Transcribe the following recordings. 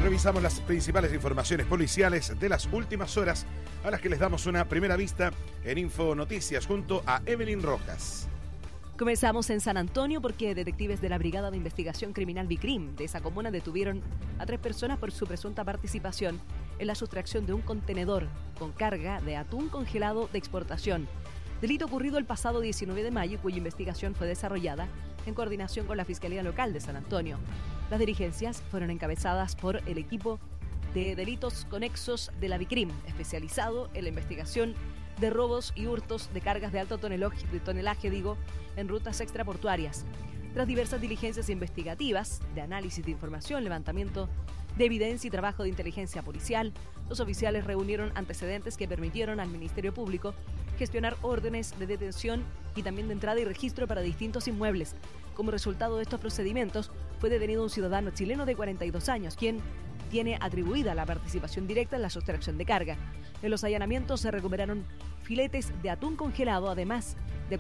Revisamos las principales informaciones policiales de las últimas horas, a las que les damos una primera vista en Info Noticias junto a Evelyn Rojas. Comenzamos en San Antonio porque detectives de la Brigada de Investigación Criminal BICRIM de esa comuna detuvieron a 3 personas por su presunta participación en la sustracción de un contenedor con carga de atún congelado de exportación. Delito ocurrido el pasado 19 de mayo, cuya investigación fue desarrollada en coordinación con la Fiscalía Local de San Antonio. Las diligencias fueron encabezadas por el equipo de delitos conexos de la BICRIM, especializado en la investigación de robos y hurtos de cargas de alto tonelaje, en rutas extraportuarias. Tras diversas diligencias investigativas, de análisis de información, levantamiento de evidencia y trabajo de inteligencia policial, los oficiales reunieron antecedentes que permitieron al Ministerio Público gestionar órdenes de detención y también de entrada y registro para distintos inmuebles. Como resultado de estos procedimientos, fue detenido un ciudadano chileno de 42 años, quien tiene atribuida la participación directa en la sustracción de carga. En los allanamientos se recuperaron filetes de atún congelado, además de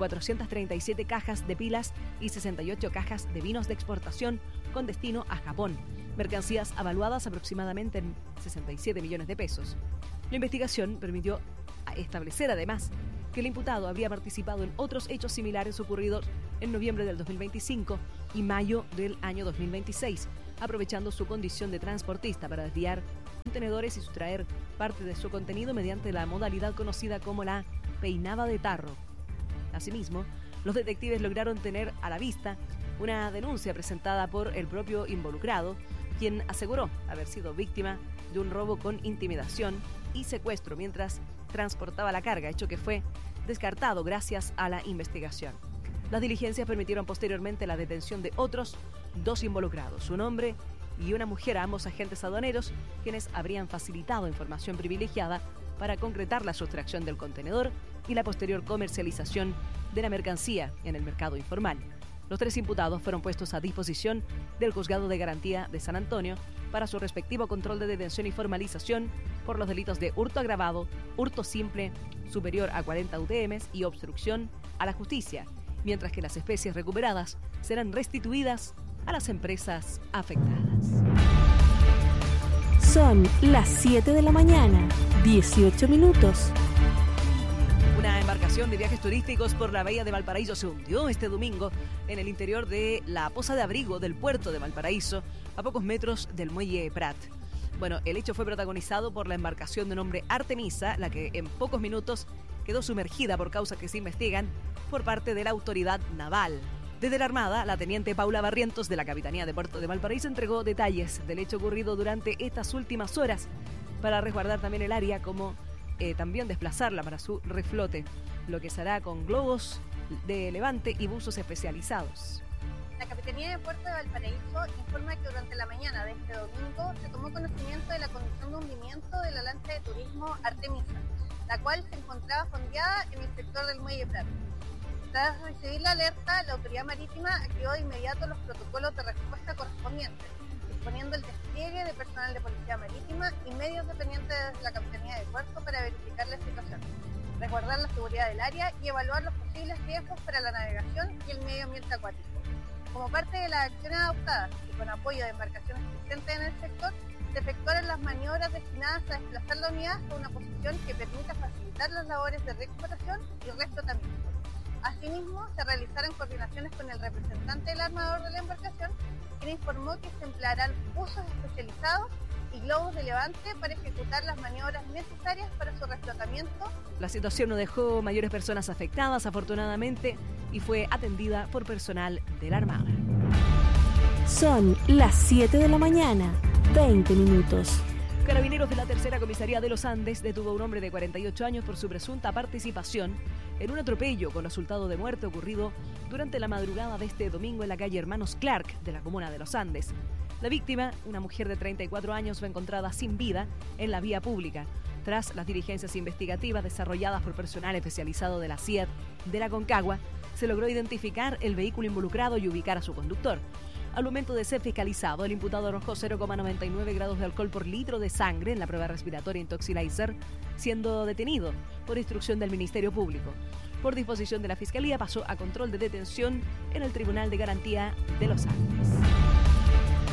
437 cajas de pilas y 68 cajas de vinos de exportación con destino a Japón. Mercancías avaluadas aproximadamente en 67 millones de pesos. La investigación permitió establecer además que el imputado habría participado en otros hechos similares ocurridos en noviembre del 2025 y mayo del año 2026, aprovechando su condición de transportista para desviar contenedores y sustraer parte de su contenido mediante la modalidad conocida como la peinada de tarro. Asimismo, los detectives lograron tener a la vista una denuncia presentada por el propio involucrado, quien aseguró haber sido víctima de un robo con intimidación y secuestro mientras transportaba la carga, hecho que fue descartado gracias a la investigación. Las diligencias permitieron posteriormente la detención de otros 2 involucrados, un hombre y una mujer, ambos agentes aduaneros, quienes habrían facilitado información privilegiada para concretar la sustracción del contenedor y la posterior comercialización de la mercancía en el mercado informal. Los 3 imputados fueron puestos a disposición del Juzgado de Garantía de San Antonio para su respectivo control de detención y formalización por los delitos de hurto agravado, hurto simple superior a 40 UTM y obstrucción a la justicia, mientras que las especies recuperadas serán restituidas a las empresas afectadas. Son las 7 de la mañana, 18 minutos. Una embarcación de viajes turísticos por la bahía de Valparaíso se hundió este domingo en el interior de la posa de abrigo del puerto de Valparaíso, a pocos metros del muelle Prat. Bueno, el hecho fue protagonizado por la embarcación de nombre Artemisa, la que en pocos minutos quedó sumergida por causas que se investigan por parte de la autoridad naval. Desde la Armada, la teniente Paula Barrientos de la Capitanía de Puerto de Valparaíso entregó detalles del hecho ocurrido durante estas últimas horas para resguardar también el área, como también desplazarla para su reflote, lo que se hará con globos de levante y buzos especializados. La Capitanía de Puerto de Valparaíso informa que durante la mañana de este domingo se tomó conocimiento de la condición de hundimiento de la lancha de turismo Artemisa, la cual se encontraba fondeada en el sector del muelle Prat. Tras recibir la alerta, la autoridad marítima activó de inmediato los protocolos de respuesta correspondientes, disponiendo el despliegue de personal de policía marítima y medios dependientes de la Capitanía de Puerto para verificar la situación, resguardar la seguridad del área y evaluar los posibles riesgos para la navegación y el medio ambiente acuático. Como parte de las acciones adoptadas y con apoyo de embarcaciones existentes en el sector, se efectuaron las maniobras destinadas a desplazar la unidad a una posición que permita facilitar las labores de reexplotación y reflotamiento. Asimismo, se realizaron coordinaciones con el representante del armador de la embarcación, quien informó que se emplearán buzos especializados y globos de levante para ejecutar las maniobras necesarias para su reflotamiento. La situación no dejó mayores personas afectadas, afortunadamente, y fue atendida por personal de la Armada. Son las 7 de la mañana, 20 minutos. Carabineros de la Tercera Comisaría de los Andes detuvo a un hombre de 48 años por su presunta participación en un atropello con resultado de muerte ocurrido durante la madrugada de este domingo en la calle Hermanos Clark de la comuna de Los Andes. La víctima, una mujer de 34 años, fue encontrada sin vida en la vía pública. Tras las diligencias investigativas desarrolladas por personal especializado de la CIED de la Concagua, se logró identificar el vehículo involucrado y ubicar a su conductor. Al momento de ser fiscalizado, el imputado arrojó 0,99 grados de alcohol por litro de sangre en la prueba respiratoria Intoxilizer, siendo detenido por instrucción del Ministerio Público. Por disposición de la Fiscalía, pasó a control de detención en el Tribunal de Garantía de Los Andes.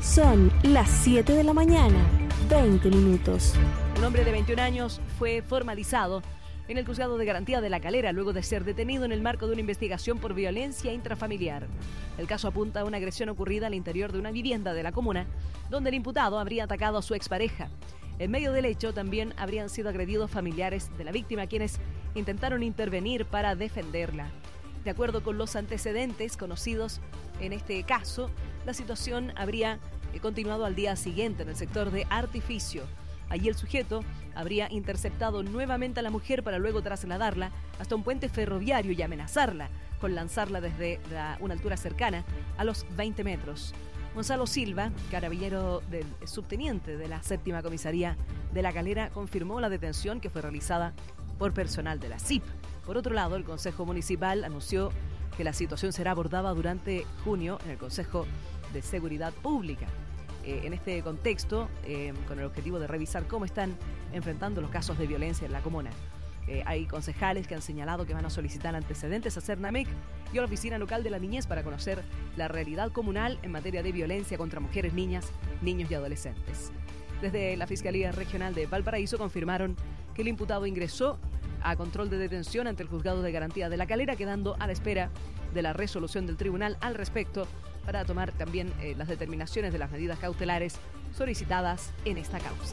Son las 7 de la mañana, 20 minutos. Un hombre de 21 años fue formalizado en el Juzgado de Garantía de La Calera luego de ser detenido en el marco de una investigación por violencia intrafamiliar. El caso apunta a una agresión ocurrida al interior de una vivienda de la comuna, donde el imputado habría atacado a su expareja. En medio del hecho también habrían sido agredidos familiares de la víctima, quienes intentaron intervenir para defenderla. De acuerdo con los antecedentes conocidos en este caso, la situación habría continuado al día siguiente en el sector de Artificio. Allí el sujeto habría interceptado nuevamente a la mujer para luego trasladarla hasta un puente ferroviario y amenazarla con lanzarla desde una altura cercana a los 20 metros. Gonzalo Silva, carabinero del subteniente de la 7ª Comisaría de La Calera, confirmó la detención que fue realizada por personal de la CIP. Por otro lado, el Consejo Municipal anunció que la situación será abordada durante junio en el Consejo de Seguridad Pública. En este contexto, con el objetivo de revisar cómo están enfrentando los casos de violencia en la comuna. Hay concejales que han señalado que van a solicitar antecedentes a Cernamec y a la Oficina Local de la Niñez para conocer la realidad comunal en materia de violencia contra mujeres, niñas, niños y adolescentes. Desde la Fiscalía Regional de Valparaíso confirmaron que el imputado ingresó a control de detención ante el Juzgado de Garantía de La Calera, quedando a la espera de la resolución del tribunal al respecto para tomar también las determinaciones de las medidas cautelares solicitadas en esta causa.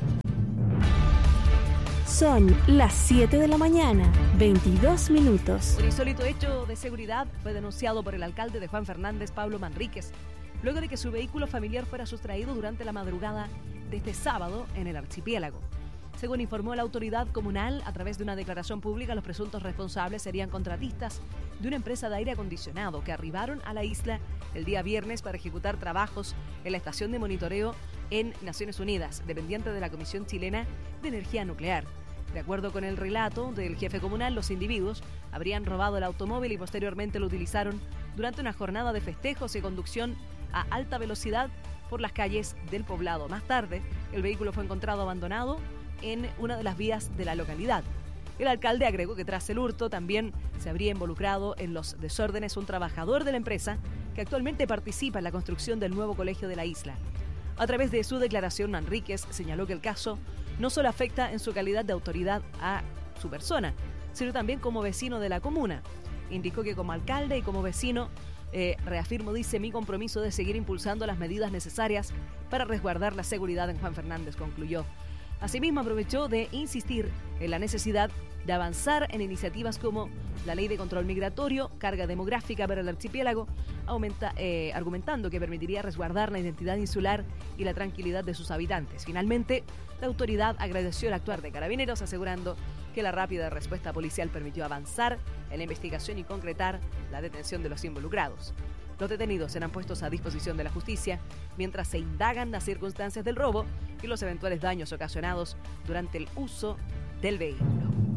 Son las 7 de la mañana, 22 minutos. Un insólito hecho de seguridad fue denunciado por el alcalde de Juan Fernández, Pablo Manríquez, luego de que su vehículo familiar fuera sustraído durante la madrugada de este sábado en el archipiélago. Según informó la autoridad comunal, a través de una declaración pública, los presuntos responsables serían contratistas de una empresa de aire acondicionado que arribaron a la isla el día viernes para ejecutar trabajos en la estación de monitoreo en Naciones Unidas, dependiente de la Comisión Chilena de Energía Nuclear. De acuerdo con el relato del jefe comunal, los individuos habrían robado el automóvil y posteriormente lo utilizaron durante una jornada de festejos y conducción a alta velocidad por las calles del poblado. Más tarde, el vehículo fue encontrado abandonado en una de las vías de la localidad. El alcalde agregó que tras el hurto también se habría involucrado en los desórdenes un trabajador de la empresa que actualmente participa en la construcción del nuevo colegio de la isla. A través de su declaración, Manríquez señaló que el caso no solo afecta en su calidad de autoridad a su persona, sino también como vecino de la comuna. Indicó que como alcalde y como vecino, reafirmo, dice, mi compromiso de seguir impulsando las medidas necesarias para resguardar la seguridad en Juan Fernández, concluyó. Asimismo, aprovechó de insistir en la necesidad de avanzar en iniciativas como la ley de control migratorio, carga demográfica para el archipiélago, argumentando que permitiría resguardar la identidad insular y la tranquilidad de sus habitantes. Finalmente, la autoridad agradeció el actuar de Carabineros, asegurando que la rápida respuesta policial permitió avanzar en la investigación y concretar la detención de los involucrados. Los detenidos serán puestos a disposición de la justicia mientras se indagan las circunstancias del robo y los eventuales daños ocasionados durante el uso del vehículo.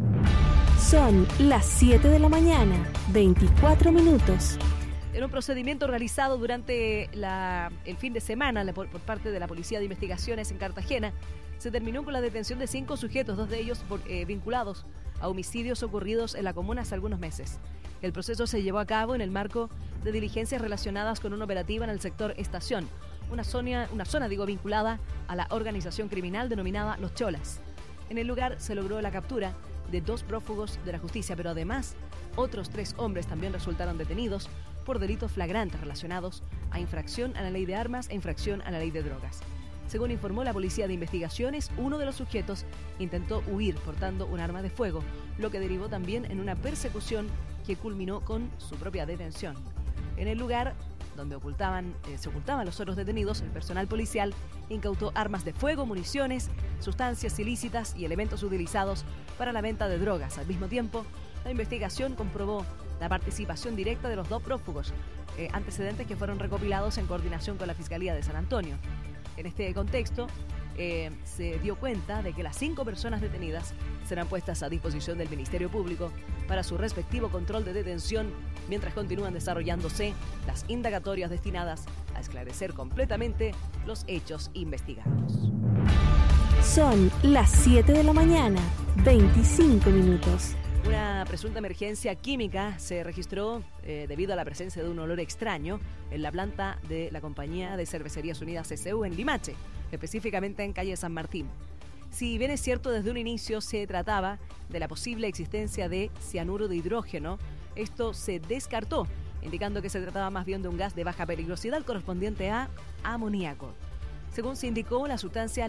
Son las 7 de la mañana, 24 minutos. En un procedimiento realizado durante el fin de semana por parte de la Policía de Investigaciones en Cartagena, se terminó con la detención de 5 sujetos, 2 de ellos vinculados a homicidios ocurridos en la comuna hace algunos meses. El proceso se llevó a cabo en el marco de diligencias relacionadas con una operativa en el sector Estación, una zona vinculada a la organización criminal denominada Los Cholas. En el lugar se logró la captura de 2 prófugos de la justicia, pero además otros 3 hombres también resultaron detenidos por delitos flagrantes relacionados a infracción a la ley de armas e infracción a la ley de drogas. Según informó la Policía de Investigaciones, uno de los sujetos intentó huir portando un arma de fuego, lo que derivó también en una persecución que culminó con su propia detención. En el lugar donde se ocultaban los otros detenidos, el personal policial incautó armas de fuego, municiones, sustancias ilícitas y elementos utilizados para la venta de drogas. Al mismo tiempo, la investigación comprobó la participación directa de los 2 prófugos, antecedentes que fueron recopilados en coordinación con la Fiscalía de San Antonio. En este contexto, se dio cuenta de que las 5 personas detenidas serán puestas a disposición del Ministerio Público para su respectivo control de detención mientras continúan desarrollándose las indagatorias destinadas a esclarecer completamente los hechos investigados. Son las 7 de la mañana, 25 minutos. Una presunta emergencia química se registró debido a la presencia de un olor extraño en la planta de la compañía de Cervecerías Unidas CCU en Limache, específicamente en calle San Martín. Si bien es cierto, desde un inicio se trataba de la posible existencia de cianuro de hidrógeno, esto se descartó, indicando que se trataba más bien de un gas de baja peligrosidad correspondiente a amoníaco. Según se indicó, la sustancia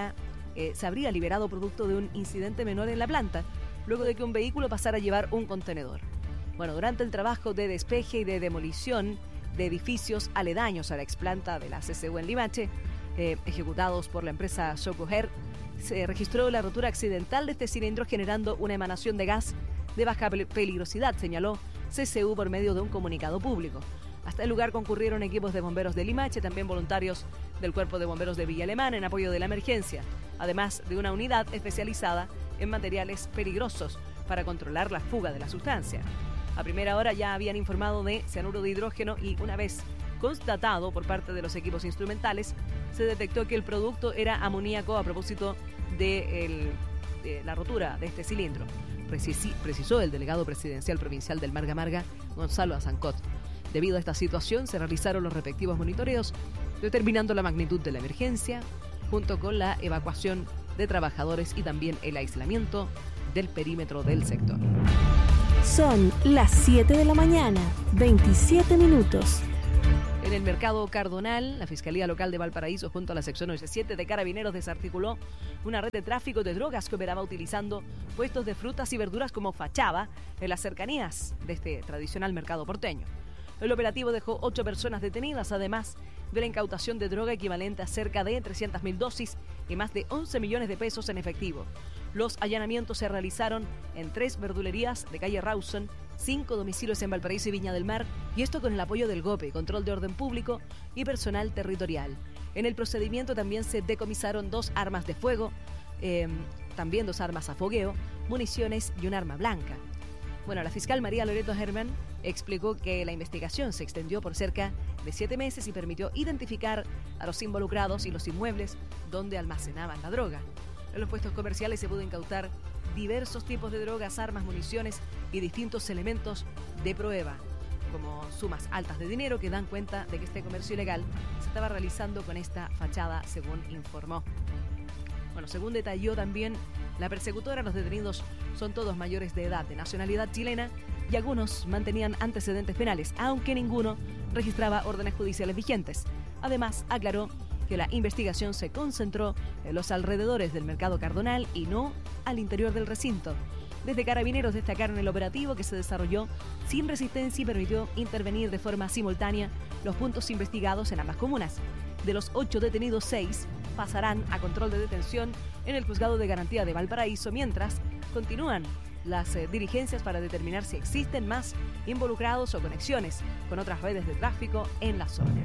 se habría liberado producto de un incidente menor en la planta, luego de que un vehículo pasara a llevar un contenedor. Bueno, durante el trabajo de despeje y de demolición de edificios aledaños a la explanta de la CCU en Limache, ejecutados por la empresa Socoher, se registró la rotura accidental de este cilindro generando una emanación de gas de baja peligrosidad, señaló CCU por medio de un comunicado público. Hasta el lugar concurrieron equipos de bomberos de Limache, también voluntarios del Cuerpo de Bomberos de Villa Alemana en apoyo de la emergencia, además de una unidad especializada en materiales peligrosos para controlar la fuga de la sustancia. A primera hora ya habían informado de cianuro de hidrógeno y una vez constatado por parte de los equipos instrumentales, se detectó que el producto era amoníaco a propósito de la rotura de este cilindro, precisó el delegado presidencial provincial del Marga Marga, Gonzalo Azancot. Debido a esta situación se realizaron los respectivos monitoreos, determinando la magnitud de la emergencia, junto con la evacuación de trabajadores y también el aislamiento del perímetro del sector. Son las 7 de la mañana, 27 minutos. En el mercado Cardonal, la Fiscalía Local de Valparaíso junto a la sección 87 de Carabineros desarticuló una red de tráfico de drogas que operaba utilizando puestos de frutas y verduras como fachada en las cercanías de este tradicional mercado porteño. El operativo dejó 8 personas detenidas, además de la incautación de droga equivalente a cerca de 300.000 dosis y más de 11 millones de pesos en efectivo. Los allanamientos se realizaron en 3 verdulerías de calle Rawson, 5 domicilios en Valparaíso y Viña del Mar, y esto con el apoyo del GOPE, Control de Orden Público y personal territorial. En el procedimiento también se decomisaron 2 armas de fuego, también 2 armas a fogueo, municiones y un arma blanca. Bueno, la fiscal María Loreto Herman explicó que la investigación se extendió por cerca de 7 meses y permitió identificar a los involucrados y los inmuebles donde almacenaban la droga. En los puestos comerciales se pudo incautar diversos tipos de drogas, armas, municiones y distintos elementos de prueba, como sumas altas de dinero que dan cuenta de que este comercio ilegal se estaba realizando con esta fachada, según informó. Bueno, según detalló también la persecutora, los detenidos son todos mayores de edad, de nacionalidad chilena, y algunos mantenían antecedentes penales, aunque ninguno registraba órdenes judiciales vigentes. Además, aclaró que la investigación se concentró en los alrededores del mercado Cardonal y no al interior del recinto. Desde Carabineros destacaron el operativo que se desarrolló sin resistencia y permitió intervenir de forma simultánea los puntos investigados en ambas comunas. De los 8 detenidos, 6 pasarán a control de detención en el Juzgado de Garantía de Valparaíso, mientras continúan las diligencias para determinar si existen más involucrados o conexiones con otras redes de tráfico en la zona.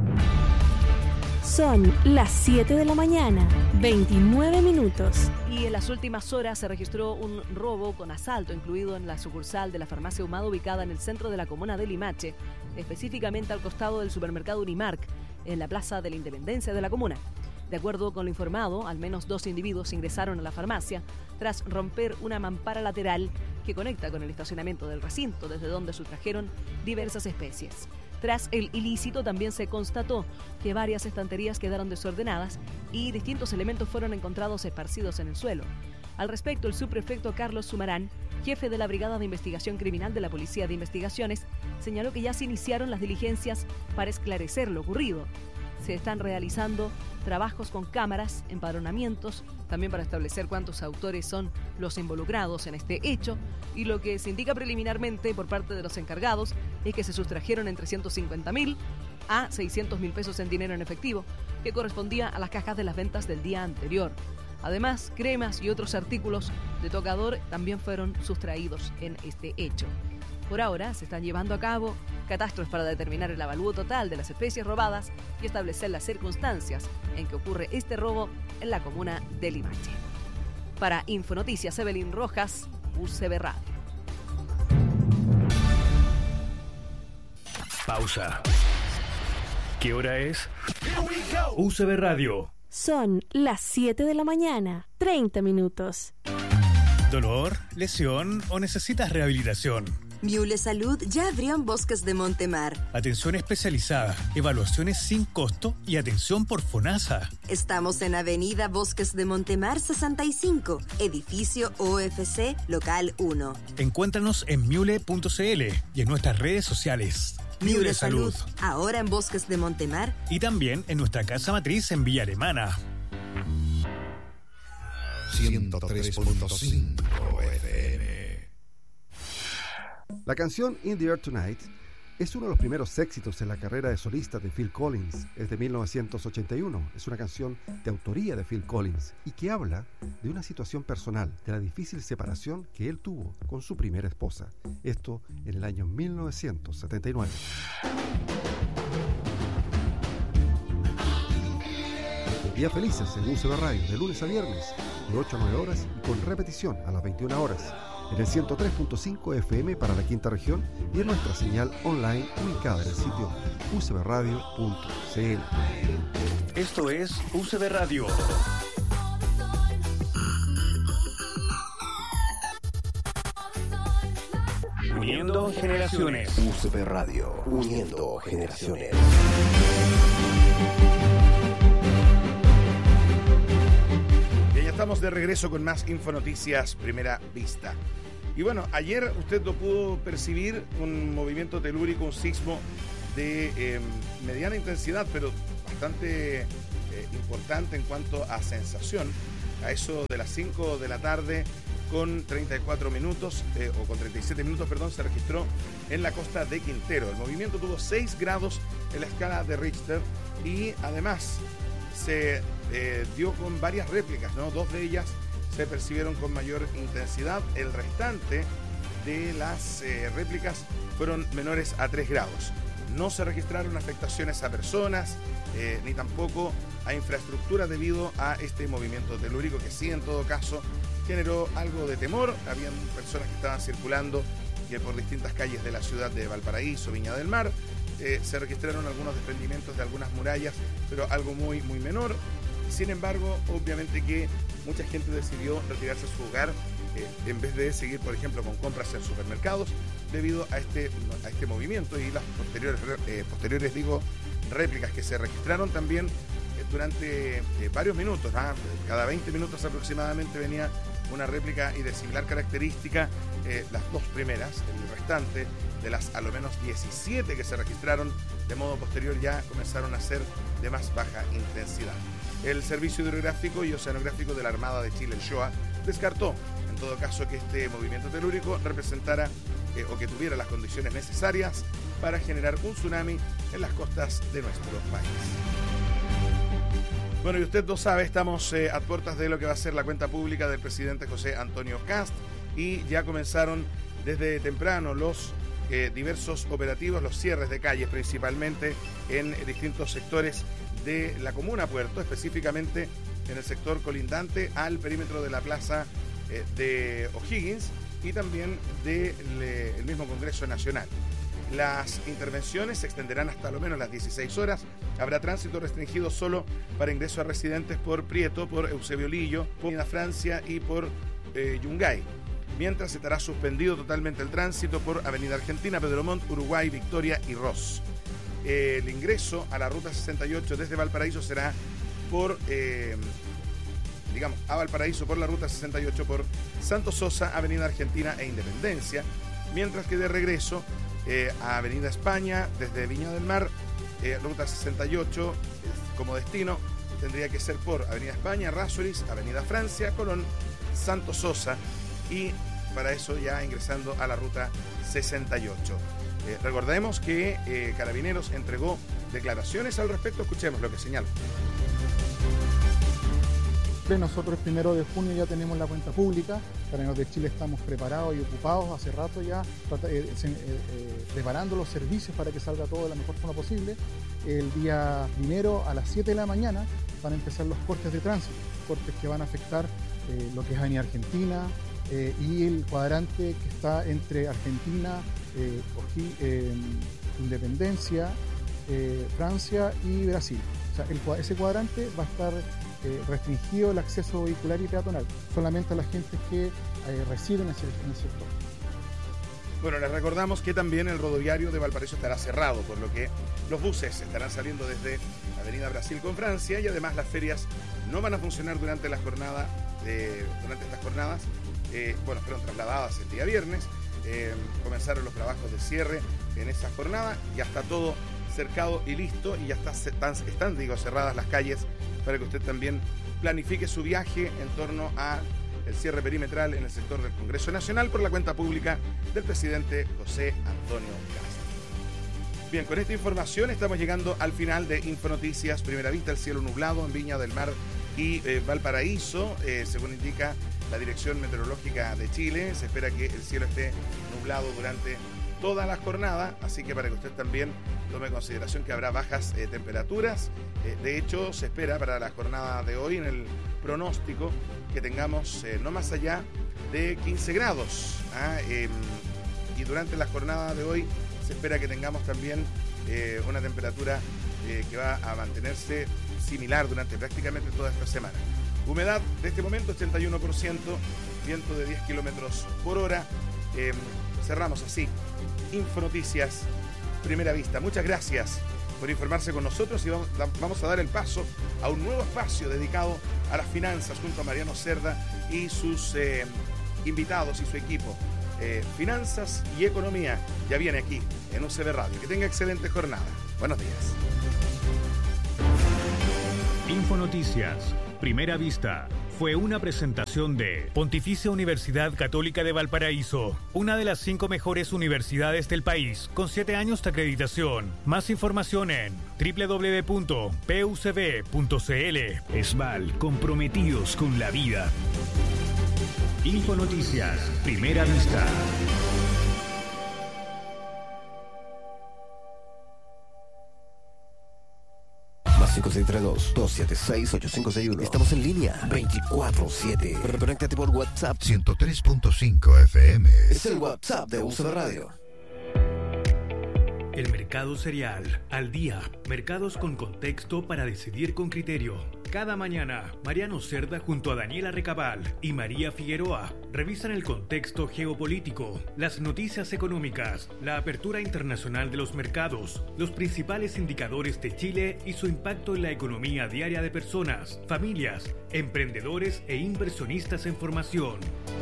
Son las 7 de la mañana, 29 minutos. Y en las últimas horas se registró un robo con asalto incluido en la sucursal de la farmacia Humada ubicada en el centro de la comuna de Limache, específicamente al costado del supermercado Unimark, en la plaza de la Independencia de la comuna. De acuerdo con lo informado, al menos 2 individuos ingresaron a la farmacia tras romper una mampara lateral que conecta con el estacionamiento del recinto, desde donde sustrajeron diversas especies. Tras el ilícito también se constató que varias estanterías quedaron desordenadas y distintos elementos fueron encontrados esparcidos en el suelo. Al respecto, el subprefecto Carlos Sumarán, jefe de la Brigada de Investigación Criminal de la Policía de Investigaciones, señaló que ya se iniciaron las diligencias para esclarecer lo ocurrido. Se están realizando trabajos con cámaras, empadronamientos, también para establecer cuántos autores son los involucrados en este hecho, y lo que se indica preliminarmente por parte de los encargados es que se sustrajeron entre 150.000 a 600.000 pesos en dinero en efectivo, que correspondía a las cajas de las ventas del día anterior. Además, cremas y otros artículos de tocador también fueron sustraídos en este hecho. Por ahora se están llevando a cabo catastros para determinar el avalúo total de las especies robadas y establecer las circunstancias en que ocurre este robo en la comuna de Limache. Para Infonoticias, Evelyn Rojas, UCB Radio. Pausa. ¿Qué hora es? UCB Radio. Son las 7 de la mañana, 30 minutos. ¿Dolor, lesión o necesitas rehabilitación? Miule Salud ya abrió en Bosques de Montemar. Atención especializada, evaluaciones sin costo y atención por FONASA. Estamos en Avenida Bosques de Montemar 65, edificio OFC, local 1. Encuéntranos en miule.cl y en nuestras redes sociales. Miule Salud, ahora en Bosques de Montemar. Y también en nuestra casa matriz en Villa Alemana. 103.5 FM. La canción In the Air Tonight es uno de los primeros éxitos en la carrera de solista de Phil Collins. Es de 1981. Es una canción de autoría de Phil Collins y que habla de una situación personal, de la difícil separación que él tuvo con su primera esposa. Esto en el año 1979. Días felices en UCB Radio, de lunes a viernes, de 8 a 9 horas y con repetición a las 21 horas. En el 103.5 FM para la quinta región y en nuestra señal online ubicada en el sitio ucbradio.cl. Esto es UCB Radio. Uniendo generaciones. UCB Radio, uniendo generaciones. Bien, ya estamos de regreso con más Infonoticias Primera Vista. Y bueno, ayer usted lo pudo percibir, un movimiento telúrico, un sismo de mediana intensidad, pero bastante importante en cuanto a sensación. A eso de las 5 de la tarde, con 34 minutos, o con 37 minutos, perdón, se registró en la costa de Quintero. El movimiento tuvo 6 grados en la escala de Richter y además se dio con varias réplicas, ¿no? 2 de ellas se percibieron con mayor intensidad. El restante de las réplicas fueron menores a 3 grados. No se registraron afectaciones a personas, ni tampoco a infraestructura debido a este movimiento telúrico, que sí, en todo caso, generó algo de temor. Habían personas que estaban circulando por distintas calles de la ciudad de Valparaíso, Viña del Mar. Se registraron algunos desprendimientos de algunas murallas, pero algo muy, muy menor. Sin embargo, obviamente que mucha gente decidió retirarse a su hogar en vez de seguir, por ejemplo, con compras en supermercados debido a este movimiento y las posteriores réplicas que se registraron también durante varios minutos. Cada 20 minutos aproximadamente venía una réplica y de similar característica. Las 2 primeras, el restante de las a lo menos 17 que se registraron de modo posterior ya comenzaron a ser de más baja intensidad. El Servicio Hidrográfico y Oceanográfico de la Armada de Chile, el SHOA, descartó en todo caso que este movimiento telúrico representara o que tuviera las condiciones necesarias para generar un tsunami en las costas de nuestro país. Bueno, y usted lo sabe, estamos a puertas de lo que va a ser la cuenta pública del presidente José Antonio Kast y ya comenzaron desde temprano los diversos operativos, los cierres de calles principalmente en distintos sectores de la comuna Puerto, específicamente en el sector colindante al perímetro de la plaza de O'Higgins y también del mismo Congreso Nacional. Las intervenciones se extenderán hasta lo menos las 16 horas. Habrá tránsito restringido solo para ingreso a residentes por Prieto, por Eusebio Lillo, por Avenida Francia y por Yungay. Mientras estará suspendido totalmente el tránsito por Avenida Argentina, Pedro Montt, Uruguay, Victoria y Ross. El ingreso a la Ruta 68 desde Valparaíso será por, a Valparaíso por la Ruta 68 por Santos Sosa, Avenida Argentina e Independencia, mientras que de regreso a Avenida España desde Viña del Mar, Ruta 68 como destino tendría que ser por Avenida España, Errázuriz, Avenida Francia, Colón, Santos Sosa y para eso ya ingresando a la Ruta 68. Recordemos que Carabineros entregó declaraciones al respecto. Escuchemos lo que señala. Nosotros el 1 de junio ya tenemos la cuenta pública. Carabineros de Chile estamos preparados y ocupados hace rato ya preparando los servicios para que salga todo de la mejor forma posible. El día 1 a las 7 de la mañana van a empezar los cortes de tránsito, cortes que van a afectar lo que es Avenida Argentina y el cuadrante que está entre Argentina, Independencia, Francia y Brasil. O sea, ese cuadrante va a estar restringido el acceso vehicular y peatonal, solamente a la gente que reside en el sector. Bueno, les recordamos que también el rodoviario de Valparaíso estará cerrado, por lo que los buses estarán saliendo desde Avenida Brasil con Francia, y además las ferias no van a funcionar durante la jornada, durante estas jornadas. Fueron trasladadas el día viernes, comenzaron los trabajos de cierre en esa jornada, ya está todo cercado y listo, y ya están cerradas las calles para que usted también planifique su viaje en torno a el cierre perimetral en el sector del Congreso Nacional por la cuenta pública del presidente José Antonio Kast. Bien, con esta información estamos llegando al final de Infonoticias Primera Vista. El cielo nublado en Viña del Mar y Valparaíso, según indica la Dirección Meteorológica de Chile. Se espera que el cielo esté nublado durante toda la jornada, así que para que usted también tome en consideración que habrá bajas temperaturas. De hecho, se espera para la jornada de hoy en el pronóstico que tengamos no más allá de 15 grados. Y durante la jornada de hoy se espera que tengamos también una temperatura que va a mantenerse similar durante prácticamente toda esta semana. Humedad de este momento 81%, viento de 10 kilómetros por hora. Cerramos así Infonoticias Primera Vista. Muchas gracias por informarse con nosotros, y vamos a dar el paso a un nuevo espacio dedicado a las finanzas junto a Mariano Cerda y sus invitados y su equipo. Finanzas y economía ya viene aquí en UCB Radio. Que tenga excelente jornada. Buenos días. Infonoticias Primera Vista fue una presentación de Pontificia Universidad Católica de Valparaíso, una de las 5 mejores universidades del país, con 7 años de acreditación. Más información en www.pucb.cl. ESVAL, comprometidos con la vida. Infonoticias Primera Vista. Más 562-276-8561. Estamos en línea 24/7. Conéctate por WhatsApp 103.5 FM. Es el WhatsApp de UCB Radio. El mercado cereal, al día, mercados con contexto para decidir con criterio. Cada mañana, Mariano Cerda junto a Daniela Recabal y María Figueroa revisan el contexto geopolítico, las noticias económicas, la apertura internacional de los mercados, los principales indicadores de Chile y su impacto en la economía diaria de personas, familias, emprendedores e inversionistas en formación.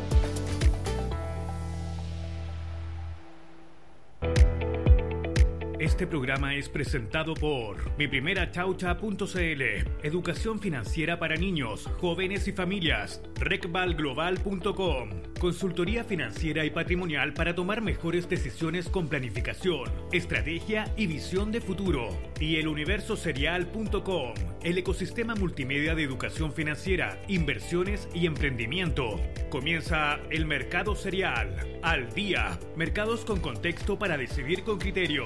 Este programa es presentado por miprimerachaucha.cl, educación financiera para niños, jóvenes y familias, recvalglobal.com, consultoría financiera y patrimonial para tomar mejores decisiones con planificación, estrategia y visión de futuro, y eluniversoserial.com, el ecosistema multimedia de educación financiera, inversiones y emprendimiento. Comienza el Mercado Cereal, al día, mercados con contexto para decidir con criterio.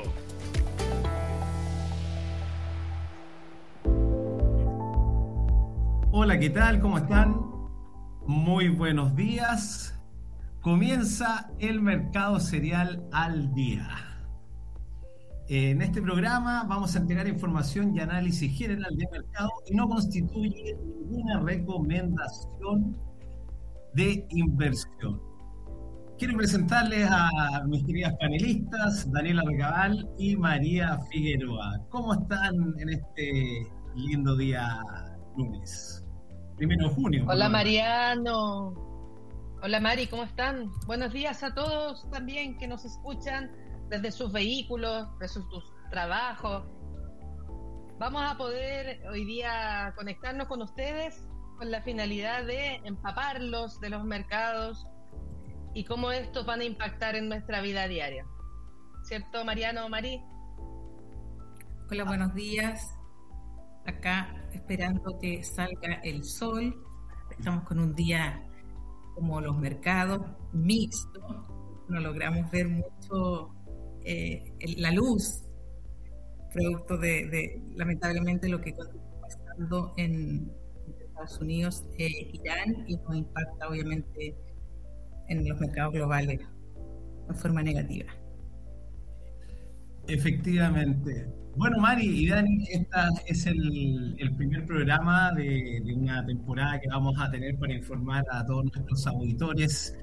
Hola, ¿qué tal? ¿Cómo están? Muy buenos días. Comienza el Mercado Cereal al día. En este programa vamos a entregar información y análisis general del mercado y no constituye ninguna recomendación de inversión. Quiero presentarles a mis queridas panelistas, Daniela Recabal y María Figueroa. ¿Cómo están en este lindo día lunes? 1 de junio. Hola Mariano. Hola Mari, ¿cómo están? Buenos días a todos también que nos escuchan desde sus vehículos, desde sus trabajos. Vamos a poder hoy día conectarnos con ustedes con la finalidad de empaparlos de los mercados y cómo estos van a impactar en nuestra vida diaria. ¿Cierto, Mariano, Mari? Hola, buenos días. Acá esperando que salga el sol. Estamos con un día como los mercados mixto. No logramos ver mucho la luz, producto de lamentablemente lo que continúa pasando en Estados Unidos e Irán, y nos impacta obviamente en los mercados globales de forma negativa. Efectivamente. Bueno, Mari y Dani, esta es el primer programa de una temporada que vamos a tener para informar a todos nuestros auditores,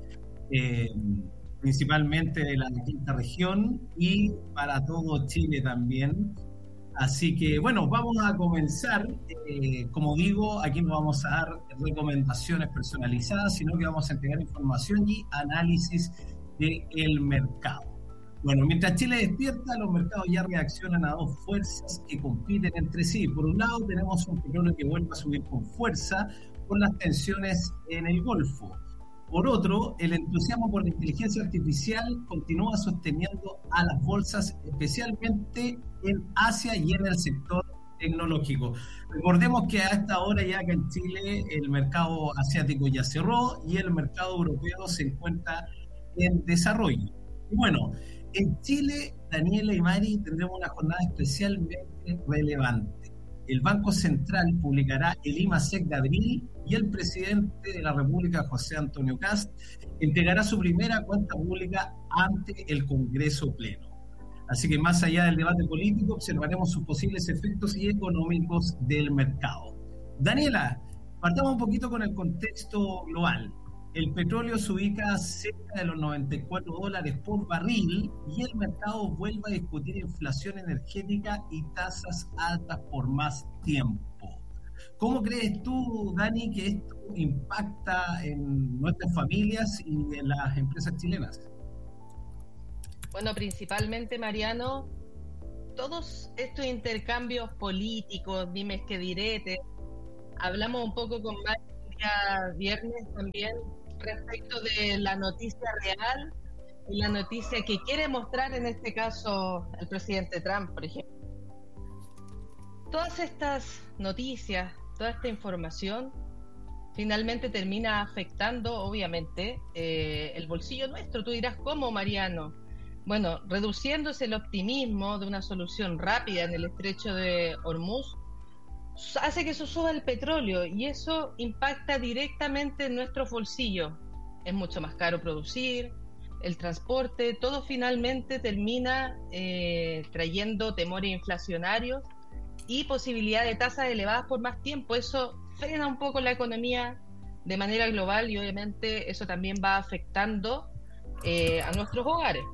principalmente de la quinta región y para todo Chile también. Así que, bueno, vamos a comenzar. Como digo, aquí no vamos a dar recomendaciones personalizadas, sino que vamos a entregar información y análisis del mercado. Bueno, mientras Chile despierta, los mercados ya reaccionan a dos fuerzas que compiten entre sí. Por un lado, tenemos un petróleo que vuelve a subir con fuerza por las tensiones en el Golfo. Por otro, el entusiasmo por la inteligencia artificial continúa sosteniendo a las bolsas, especialmente en Asia y en el sector tecnológico. Recordemos que a esta hora ya acá en Chile el mercado asiático ya cerró y el mercado europeo se encuentra en desarrollo. Y bueno, en Chile, Daniela y Mari, tendremos una jornada especialmente relevante. El Banco Central publicará el IMASEC de abril y el presidente de la República, José Antonio Kast, entregará su primera cuenta pública ante el Congreso Pleno. Así que más allá del debate político, observaremos sus posibles efectos y económicos del mercado. Daniela, partamos un poquito con el contexto global. El petróleo se ubica cerca de los $94 por barril y el mercado vuelve a discutir inflación energética y tasas altas por más tiempo. ¿Cómo crees tú, Dani, que esto impacta en nuestras familias y en las empresas chilenas? Bueno, principalmente, Mariano, todos estos intercambios políticos, dimes que diretes, hablamos un poco con Mari el día viernes también respecto de la noticia real y la noticia que quiere mostrar en este caso el presidente Trump, por ejemplo. Todas estas noticias, toda esta información finalmente termina afectando obviamente el bolsillo nuestro. Tú dirás, ¿cómo, Mariano? Bueno, reduciéndose el optimismo de una solución rápida en el estrecho de Hormuz, hace que se suba el petróleo y eso impacta directamente en nuestros bolsillos. Es mucho más caro producir, el transporte, todo finalmente termina trayendo temores inflacionarios y posibilidad de tasas elevadas por más tiempo. Eso frena un poco la economía de manera global y obviamente eso también va afectando a nuestros hogares.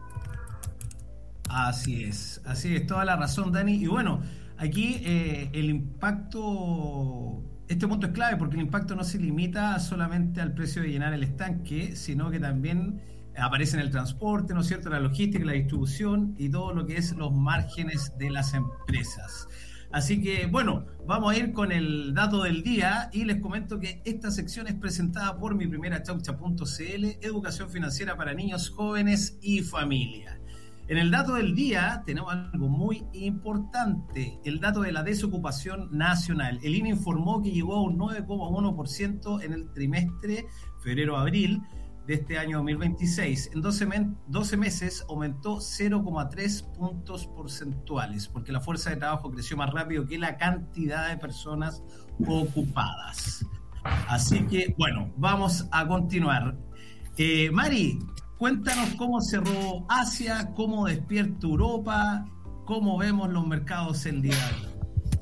Así es, toda la razón, Dani. Y bueno, aquí el impacto, este punto es clave porque el impacto no se limita solamente al precio de llenar el estanque, sino que también aparece en el transporte, ¿no es cierto?, la logística, la distribución y todo lo que es los márgenes de las empresas. Así que, bueno, vamos a ir con el dato del día y les comento que esta sección es presentada por miprimerachaucha.cl, educación financiera para niños, jóvenes y familia. En el dato del día tenemos algo muy importante, el dato de la desocupación nacional. El INE informó que llegó a un 9,1% en el trimestre febrero-abril de este año 2026. En 12 meses aumentó 0,3 puntos porcentuales, porque la fuerza de trabajo creció más rápido que la cantidad de personas ocupadas. Así que, bueno, vamos a continuar. Mari, cuéntanos cómo cerró Asia, cómo despierta Europa, cómo vemos los mercados el día de hoy.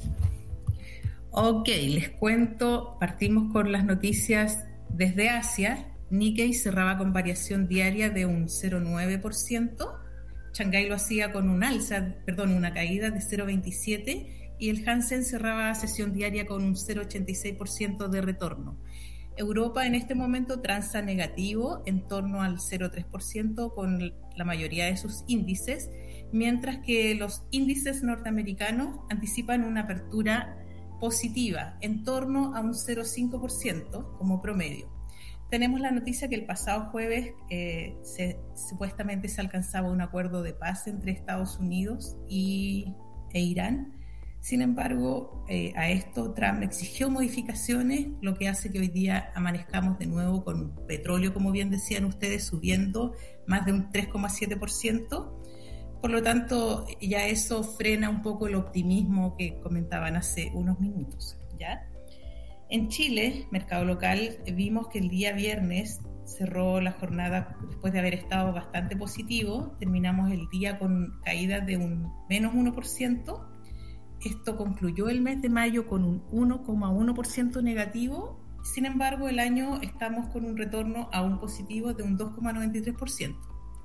Ok, les cuento, partimos con las noticias desde Asia. Nikkei cerraba con variación diaria de un 0,9%, Shanghái lo hacía con una caída de 0,27% y el Hansen cerraba sesión diaria con un 0,86% de retorno. Europa en este momento transa negativo en torno al 0,3% con la mayoría de sus índices, mientras que los índices norteamericanos anticipan una apertura positiva en torno a un 0,5% como promedio. Tenemos la noticia que el pasado jueves supuestamente se alcanzaba un acuerdo de paz entre Estados Unidos e Irán. Sin embargo, a esto Trump exigió modificaciones, lo que hace que hoy día amanezcamos de nuevo con petróleo, como bien decían ustedes, subiendo más de un 3,7%. Por lo tanto, ya eso frena un poco el optimismo que comentaban hace unos minutos, ¿ya? En Chile, mercado local, vimos que el día viernes cerró la jornada después de haber estado bastante positivo. Terminamos el día con caídas de un menos 1%. Esto concluyó el mes de mayo con un 1,1% negativo. Sin embargo, el año estamos con un retorno a un positivo de un 2,93%.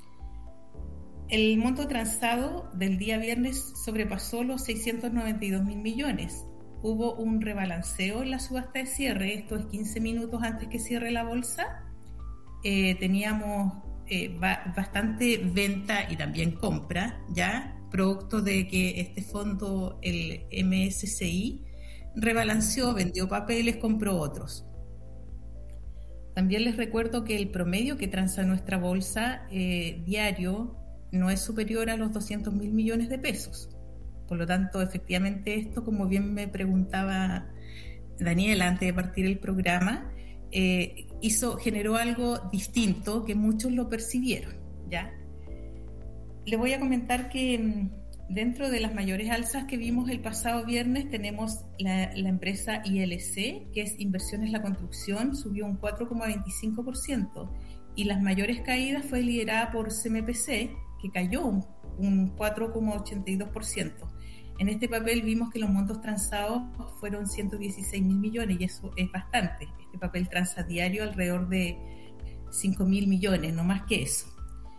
El monto transado del día viernes sobrepasó los 692.000 millones. Hubo un rebalanceo en la subasta de cierre, esto es 15 minutos antes que cierre la bolsa. Teníamos bastante venta y también compra, ya producto de que este fondo, el MSCI, rebalanceó, vendió papeles, compró otros. También les recuerdo que el promedio que transa nuestra bolsa diario no es superior a los 200.000 millones de pesos. Por lo tanto, efectivamente esto, como bien me preguntaba Daniela antes de partir el programa, generó algo distinto que muchos lo percibieron, ¿ya? Le voy a comentar que dentro de las mayores alzas que vimos el pasado viernes tenemos la empresa ILC, que es Inversiones La Construcción, subió un 4,25%, y las mayores caídas fue liderada por CMPC, que cayó un 4,82%. En este papel vimos que los montos transados fueron 116.000 millones y eso es bastante. Este papel transa diario alrededor de 5.000 millones, no más que eso.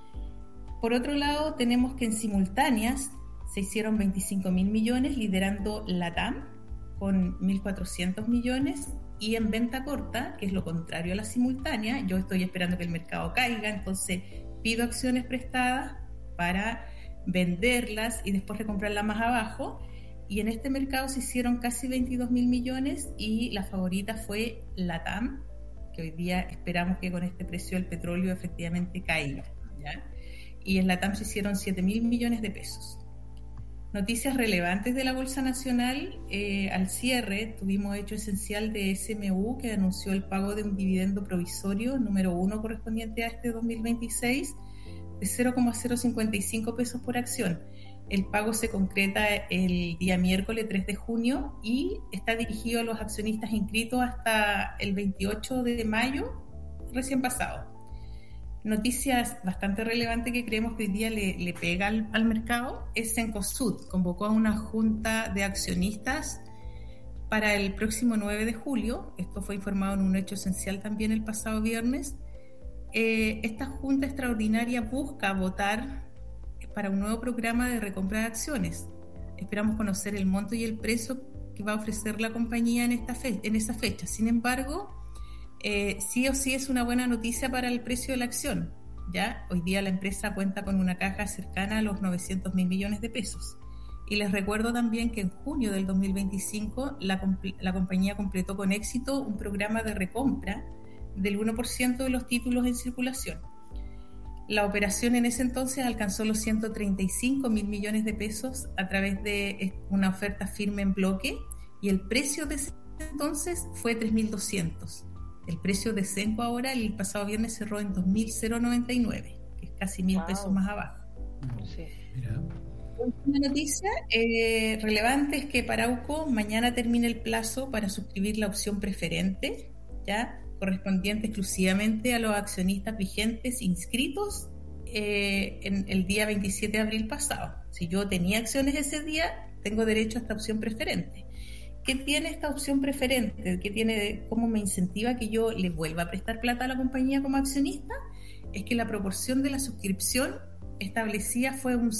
Por otro lado, tenemos que en simultáneas se hicieron 25.000 millones, liderando LATAM con 1.400 millones, y en venta corta, que es lo contrario a la simultánea, yo estoy esperando que el mercado caiga, entonces pido acciones prestadas para venderlas y después recomprarlas más abajo, y en este mercado se hicieron casi 22.000 millones y la favorita fue LATAM, que hoy día esperamos que con este precio del petróleo efectivamente caiga, ¿ya? Y en LATAM se hicieron 7.000 millones de pesos. Noticias relevantes de la Bolsa Nacional. Al cierre tuvimos hecho esencial de SMU, que anunció el pago de un dividendo provisorio número 1 correspondiente a este 2026 de 0,055 pesos por acción. El pago se concreta el día miércoles 3 de junio y está dirigido a los accionistas inscritos hasta el 28 de mayo recién pasado. Noticias bastante relevantes que creemos que hoy día le pega al mercado es Cencosud. Convocó a una junta de accionistas para el próximo 9 de julio. Esto fue informado en un hecho esencial también el pasado viernes. Esta junta extraordinaria busca votar para un nuevo programa de recompra de acciones. Esperamos conocer el monto y el precio que va a ofrecer la compañía en esa fecha. Sin embargo, sí o sí es una buena noticia para el precio de la acción, ¿ya? Hoy día la empresa cuenta con una caja cercana a los 900.000 millones de pesos. Y les recuerdo también que en junio del 2025 la compañía completó con éxito un programa de recompra del 1% de los títulos en circulación. La operación en ese entonces alcanzó los 135.000 millones de pesos a través de una oferta firme en bloque, y el precio de ese entonces fue 3.200. El precio de Cenco ahora, el pasado viernes, cerró en 2.099, que es casi 1.000 pesos más abajo. Sí. Una noticia relevante es que Arauco mañana termina el plazo para suscribir la opción preferente, ya correspondiente exclusivamente a los accionistas vigentes inscritos en el día 27 de abril pasado. Si yo tenía acciones ese día, tengo derecho a esta opción preferente. ¿Qué tiene esta opción preferente? ¿Qué tiene? ¿Cómo me incentiva que yo le vuelva a prestar plata a la compañía como accionista? Es que la proporción de la suscripción establecida fue un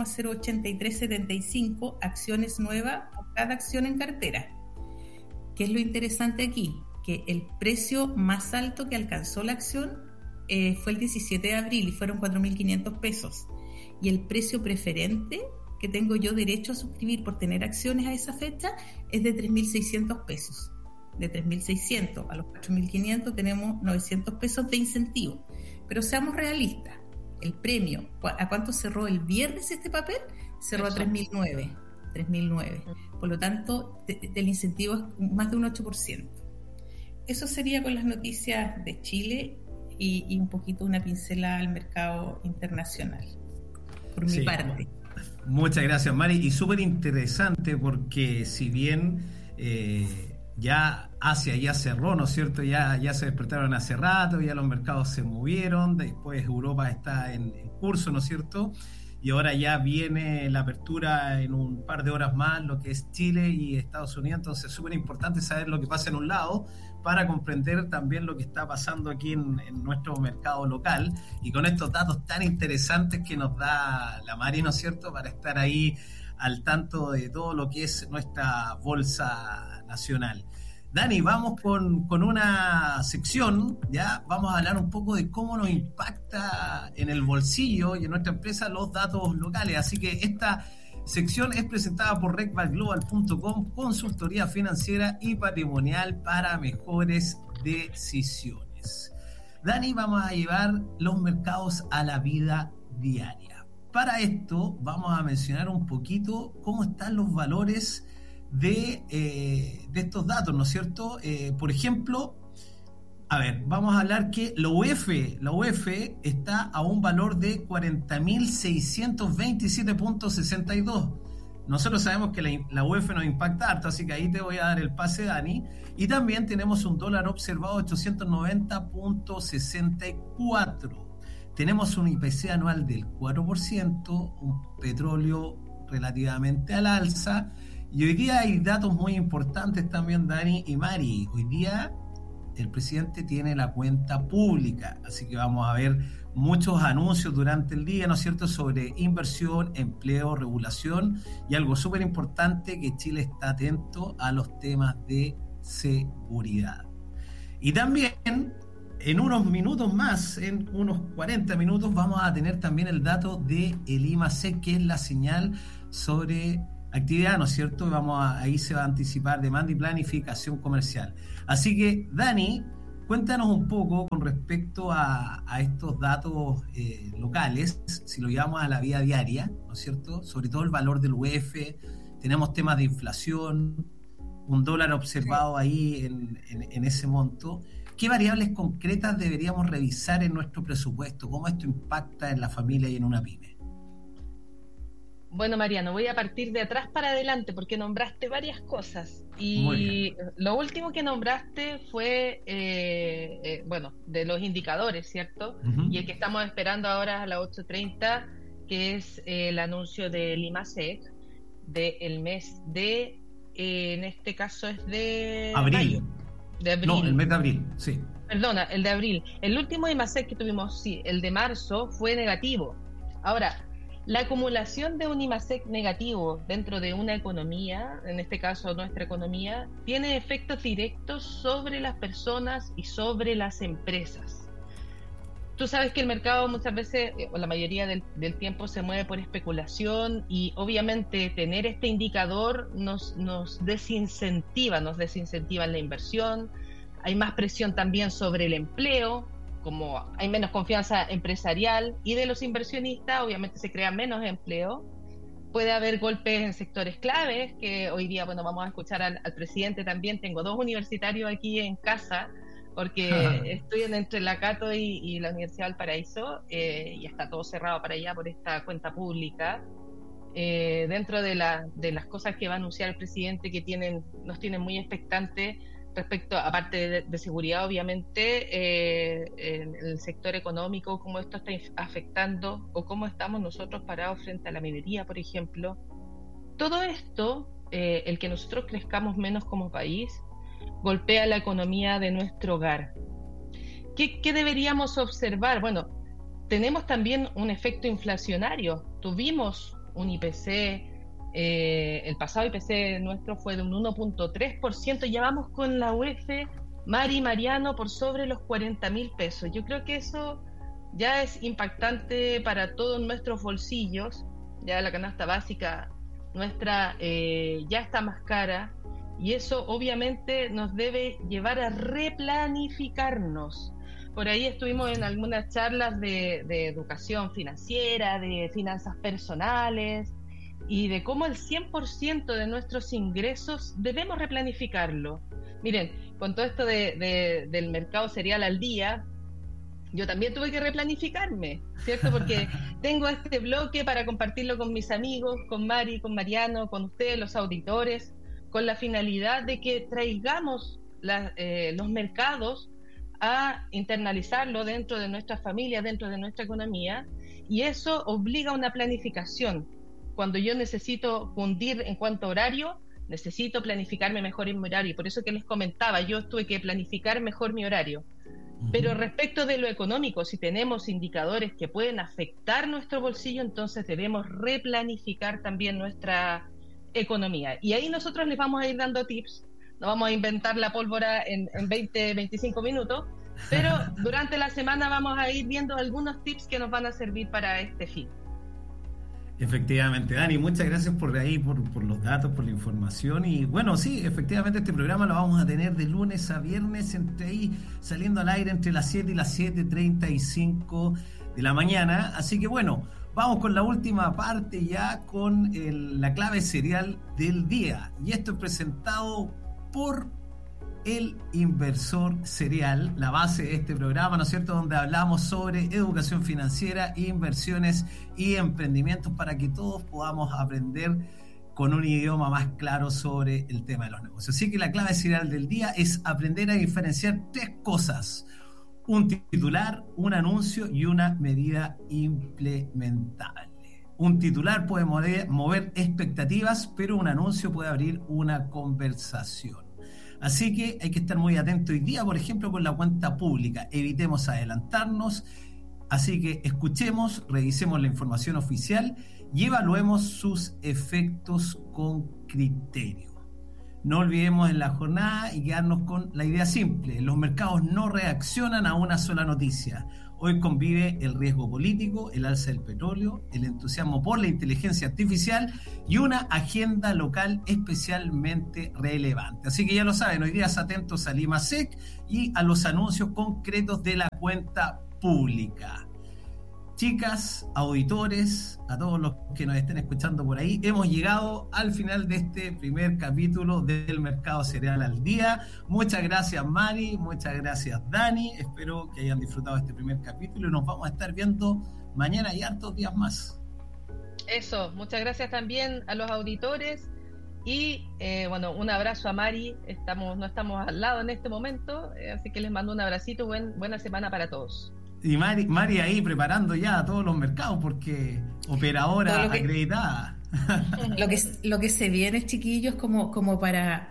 0,08375 acciones nuevas por cada acción en cartera. ¿Qué es lo interesante aquí? Que el precio más alto que alcanzó la acción fue el 17 de abril y fueron 4.500 pesos. Y el precio preferente que tengo yo derecho a suscribir por tener acciones a esa fecha es de 3.600 pesos. De 3.600 a los 4.500 tenemos 900 pesos de incentivo. Pero seamos realistas, el premio, ¿a cuánto cerró el viernes este papel? Cerró a 3.009. Por lo tanto, el incentivo es más de un 8%. Eso sería con las noticias de Chile y un poquito una pincelada al mercado internacional, por mi parte. Muchas gracias, Mari, y súper interesante porque si bien ya Asia ya cerró, ¿no es cierto? Ya se despertaron hace rato, ya los mercados se movieron, después Europa está en curso, ¿no es cierto? Y ahora ya viene la apertura en un par de horas más, lo que es Chile y Estados Unidos. Entonces es súper importante saber lo que pasa en un lado para comprender también lo que está pasando aquí en nuestro mercado local, y con estos datos tan interesantes que nos da la Mari, ¿no es cierto?, para estar ahí al tanto de todo lo que es nuestra bolsa nacional. Dani, vamos con una sección, ya vamos a hablar un poco de cómo nos impacta en el bolsillo y en nuestra empresa los datos locales. Así que esta sección es presentada por recvalglobal.com, consultoría financiera y patrimonial para mejores decisiones. Dani, vamos a llevar los mercados a la vida diaria. Para esto vamos a mencionar un poquito cómo están los valores de estos datos, ¿no es cierto? Por ejemplo, a ver, vamos a hablar que la UEF está a un valor de 40.627.62. Nosotros sabemos que la UEF nos impacta harto, así que ahí te voy a dar el pase, Dani. Y también tenemos un dólar observado de 890.64. Tenemos un IPC anual del 4%, un petróleo relativamente al alza. Y hoy día hay datos muy importantes también, Dani y Mari. Hoy día el presidente tiene la cuenta pública, así que vamos a ver muchos anuncios durante el día, ¿no es cierto?, sobre inversión, empleo, regulación, y algo súper importante, que Chile está atento a los temas de seguridad. Y también en unos minutos más, en unos 40 minutos, vamos a tener también el dato de el IMASEC, que es la señal sobre actividad, ¿no es cierto? Ahí se va a anticipar demanda y planificación comercial. Así que, Dani, cuéntanos un poco con respecto a estos datos locales, si lo llevamos a la vida diaria, ¿no es cierto? Sobre todo el valor del UEF, tenemos temas de inflación, un dólar observado ahí en ese monto. ¿Qué variables concretas deberíamos revisar en nuestro presupuesto? ¿Cómo esto impacta en la familia y en una pyme? Bueno, Mariano, voy a partir de atrás para adelante porque nombraste varias cosas. Y lo último que nombraste fue, de los indicadores, ¿cierto? Uh-huh. Y el que estamos esperando ahora a las 8:30, que es el anuncio del IMASEC del mes de, en este caso es de abril. Mayo. De abril. No, el mes de abril, sí. Perdona, el de abril. El último IMASEC que tuvimos, sí, el de marzo, fue negativo. Ahora, la acumulación de un IMASEC negativo dentro de una economía, en este caso nuestra economía, tiene efectos directos sobre las personas y sobre las empresas. Tú sabes que el mercado muchas veces, o la mayoría del tiempo, se mueve por especulación, y obviamente tener este indicador nos desincentiva en la inversión. Hay más presión también sobre el empleo, como hay menos confianza empresarial y de los inversionistas, obviamente se crea menos empleo. Puede haber golpes en sectores claves, que hoy día, vamos a escuchar al presidente también. Tengo 2 universitarios aquí en casa, porque estoy entre la Cato y la Universidad de Valparaíso, y está todo cerrado para allá por esta cuenta pública. Dentro de las cosas que va a anunciar el presidente, que nos tienen muy expectantes, respecto, aparte de seguridad, obviamente, en el sector económico, cómo esto está afectando o cómo estamos nosotros parados frente a la minería, por ejemplo. Todo esto, el que nosotros crezcamos menos como país, golpea la economía de nuestro hogar. ¿Qué deberíamos observar? Bueno, tenemos también un efecto inflacionario. Tuvimos un IPC, el pasado IPC nuestro fue de un 1.3%, ya vamos con la UEF, Mariano, por sobre los 40.000 pesos. Yo creo que eso ya es impactante para todos nuestros bolsillos. Ya la canasta básica nuestra ya está más cara, y eso obviamente nos debe llevar a replanificarnos. Por ahí estuvimos en algunas charlas de educación financiera, de finanzas personales, y de cómo el 100% de nuestros ingresos debemos replanificarlo. Miren, con todo esto del mercado cereal al día, yo también tuve que replanificarme, ¿cierto? Porque tengo este bloque para compartirlo con mis amigos, con Mari, con Mariano, con ustedes, los auditores, con la finalidad de que traigamos los mercados a internalizarlo dentro de nuestras familias, dentro de nuestra economía, y eso obliga a una planificación. Cuando yo necesito fundir en cuanto a horario, necesito planificarme mejor en mi horario, por eso que les comentaba, yo tuve que planificar mejor mi horario. Pero respecto de lo económico, si tenemos indicadores que pueden afectar nuestro bolsillo, entonces debemos replanificar también nuestra economía. Y ahí nosotros les vamos a ir dando tips. No vamos a inventar la pólvora en 20, 25 minutos, pero durante la semana vamos a ir viendo algunos tips que nos van a servir para este fin. Efectivamente, Dani, muchas gracias por los datos, por la información. Y bueno, sí, efectivamente este programa lo vamos a tener de lunes a viernes, saliendo al aire entre las 7 y las 7:35 de la mañana. Así que bueno, vamos con la última parte ya con la clave serial del día. Y esto es presentado por El Inversor Serial, la base de este programa, ¿no es cierto?, donde hablamos sobre educación financiera, inversiones y emprendimientos para que todos podamos aprender con un idioma más claro sobre el tema de los negocios. Así que la clave serial del día es aprender a diferenciar 3 cosas: un titular, un anuncio y una medida implementable. Un titular puede mover expectativas, pero un anuncio puede abrir una conversación. Así que hay que estar muy atento hoy día, por ejemplo, con la cuenta pública. Evitemos adelantarnos. Así que escuchemos, revisemos la información oficial y evaluemos sus efectos con criterio. No olvidemos en la jornada y quedarnos con la idea simple: los mercados no reaccionan a una sola noticia. Hoy convive el riesgo político, el alza del petróleo, el entusiasmo por la inteligencia artificial y una agenda local especialmente relevante. Así que ya lo saben, hoy día atentos al IMASEC y a los anuncios concretos de la cuenta pública. Chicas, auditores, a todos los que nos estén escuchando por ahí, hemos llegado al final de este primer capítulo del Mercado Cereal al Día. Muchas gracias, Mari, muchas gracias, Dani. Espero que hayan disfrutado este primer capítulo y nos vamos a estar viendo mañana y hartos días más. Eso, muchas gracias también a los auditores y bueno, un abrazo a Mari. No estamos al lado en este momento, así que les mando un abracito. Buena semana para todos. Y Mari ahí preparando ya todos los mercados, porque operadora acreditada. Lo que se viene, chiquillos, como para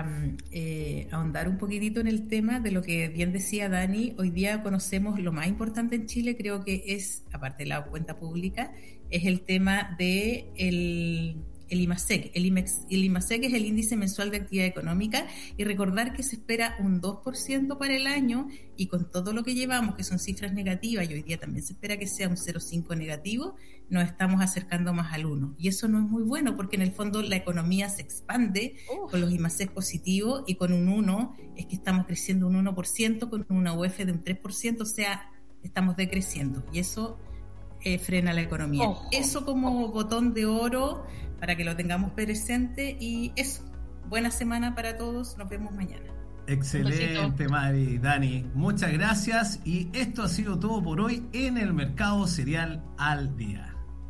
ahondar un poquitito en el tema de lo que bien decía Dani. Hoy día conocemos lo más importante en Chile, creo que es, aparte de la cuenta pública, es el tema de el IMASEC. El IMASEC es el índice mensual de actividad económica, y recordar que se espera un 2% para el año, y con todo lo que llevamos, que son cifras negativas, y hoy día también se espera que sea un 0,5 negativo, nos estamos acercando más al 1. Y eso no es muy bueno, porque en el fondo la economía se expande con los IMASEC positivos, y con un 1 es que estamos creciendo un 1%, con una UF de un 3%, o sea, estamos decreciendo. Y eso frena la economía. Eso como botón de oro para que lo tengamos presente. Y eso, buena semana para todos, nos vemos mañana. Excelente, Mari, Dani, muchas gracias, y esto ha sido todo por hoy en el Mercado Cereal al Día.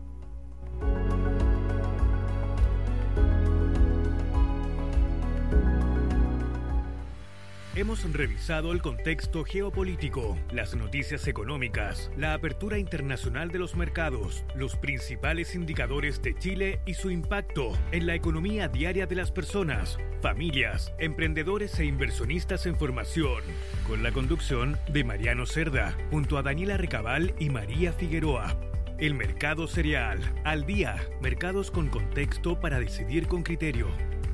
Hemos revisado el contexto geopolítico, las noticias económicas, la apertura internacional de los mercados, los principales indicadores de Chile y su impacto en la economía diaria de las personas, familias, emprendedores e inversionistas en formación, con la conducción de Mariano Cerda, junto a Daniela Recabal y María Figueroa. El Mercado Cereal al Día, mercados con contexto para decidir con criterio.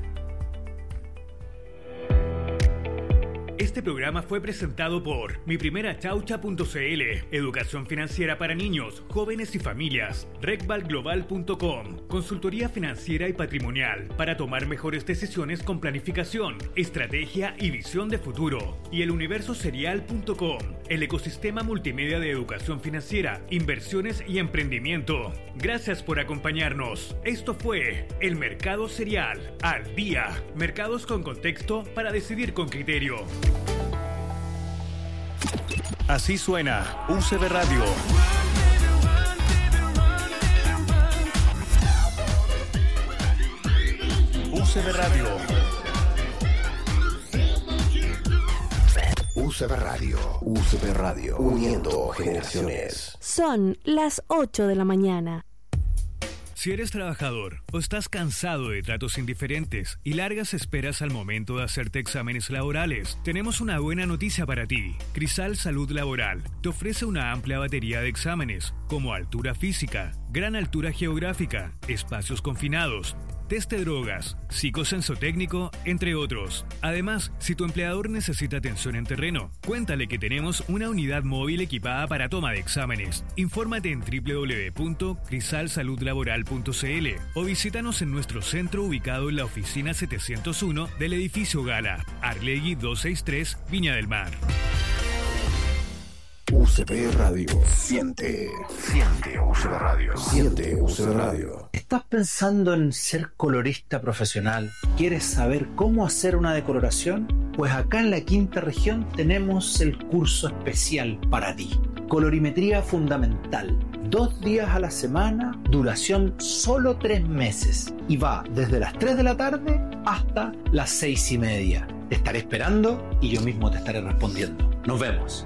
Este programa fue presentado por miprimerachaucha.cl, educación financiera para niños, jóvenes y familias, recvalglobal.com, consultoría financiera y patrimonial para tomar mejores decisiones con planificación, estrategia y visión de futuro, y eluniversoserial.com, el ecosistema multimedia de educación financiera, inversiones y emprendimiento. Gracias por acompañarnos. Esto fue El Mercado Cereal al Día, mercados con contexto para decidir con criterio. Así suena UCB Radio. UCB Radio. UCB Radio. UCB Radio. Uniendo generaciones. Son las 8 de la mañana. Si eres trabajador o estás cansado de tratos indiferentes y largas esperas al momento de hacerte exámenes laborales, tenemos una buena noticia para ti. Crisal Salud Laboral te ofrece una amplia batería de exámenes, como altura física, gran altura geográfica, espacios confinados, test de drogas, psicosensotécnico, entre otros. Además, si tu empleador necesita atención en terreno, cuéntale que tenemos una unidad móvil equipada para toma de exámenes. Infórmate en www.crisalsaludlaboral.cl o visítanos en nuestro centro ubicado en la oficina 701 del edificio Gala, Arlegui 263, Viña del Mar. UCB Radio. Siente UCB Radio. Siente UCB Radio. ¿Estás pensando en ser colorista profesional? ¿Quieres saber cómo hacer una decoloración? Pues acá en la Quinta Región tenemos el curso especial para ti. Colorimetría fundamental. 2 días a la semana, duración solo 3 meses. Y va desde las 3 de la tarde hasta las 6:30. Te estaré esperando y yo mismo te estaré respondiendo. Nos vemos.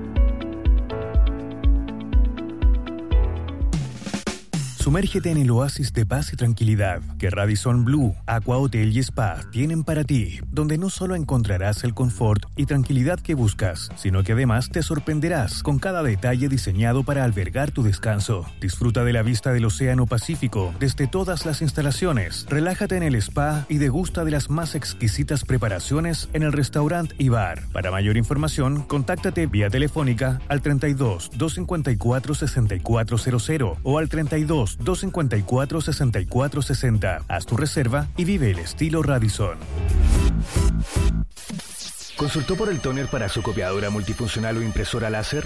Sumérgete en el oasis de paz y tranquilidad que Radisson Blu, Aqua Hotel y Spa tienen para ti, donde no solo encontrarás el confort y tranquilidad que buscas, sino que además te sorprenderás con cada detalle diseñado para albergar tu descanso. Disfruta de la vista del Océano Pacífico desde todas las instalaciones, relájate en el spa y degusta de las más exquisitas preparaciones en el restaurante y bar. Para mayor información, contáctate vía telefónica al 32 254 6400 o al 32 254-6460. Haz tu reserva y vive el estilo Radisson. ¿Consultó por el tóner para su copiadora multifuncional o impresora láser?